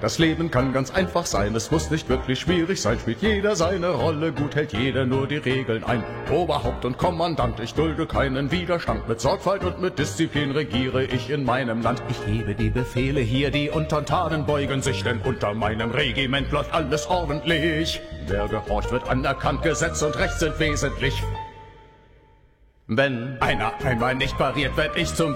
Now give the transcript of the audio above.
Das Leben kann ganz einfach sein, es muss nicht wirklich schwierig sein. Spielt jeder seine Rolle, gut hält jeder nur die Regeln ein. Oberhaupt und Kommandant, ich dulde keinen Widerstand. Mit Sorgfalt und mit Disziplin regiere ich in meinem Land. Ich gebe die Befehle hier, die Untertanen beugen sich, denn unter meinem Regiment läuft alles ordentlich. Wer gehorcht, wird anerkannt, Gesetz und Recht sind wesentlich. Wenn einer einmal nicht pariert, werd ich zum